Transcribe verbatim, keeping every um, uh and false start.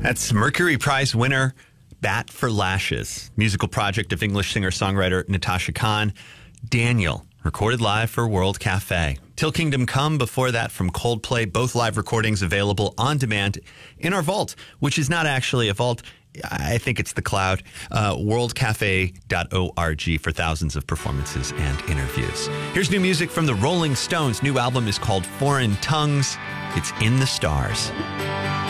That's Mercury Prize winner Bat for Lashes, musical project of English singer-songwriter Natasha Khan. Daniel, recorded live for World Cafe. Till Kingdom Come, before that from Coldplay, both live recordings available on demand in our vault, which is not actually a vault. I think it's the cloud, uh, world cafe dot org for thousands of performances and interviews. Here's new music from the Rolling Stones. New album is called Foreign Tongues. It's In the Stars.